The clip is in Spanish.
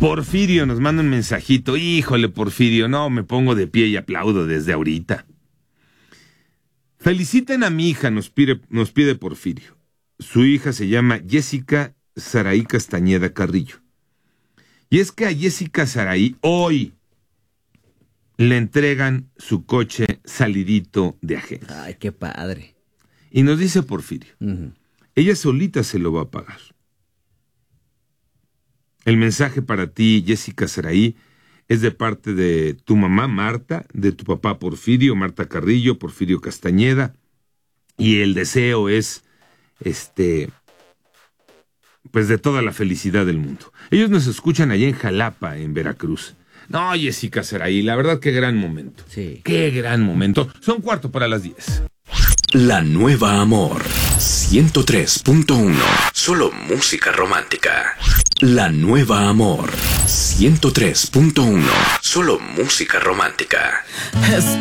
Porfirio nos manda un mensajito. Híjole, Porfirio, no, me pongo de pie y aplaudo desde ahorita. Feliciten a mi hija, nos pide Porfirio. Su hija se llama Jessica Saraí Castañeda Carrillo. Y es que a Jessica Saraí hoy le entregan su coche salidito de agencia. Ay, qué padre. Y nos dice Porfirio, ella solita se lo va a pagar. El mensaje para ti, Jessica Saraí, es de parte de tu mamá, Marta, de tu papá, Porfirio, Marta Carrillo, Porfirio Castañeda, y el deseo es, pues de toda la felicidad del mundo. Ellos nos escuchan allá en Jalapa, en Veracruz. No, Jessica Saraí, la verdad, qué gran momento. Sí. Qué gran momento. Son 9:45. La Nueva Amor 103.1. Solo música romántica. La Nueva Amor 103.1. Solo música romántica.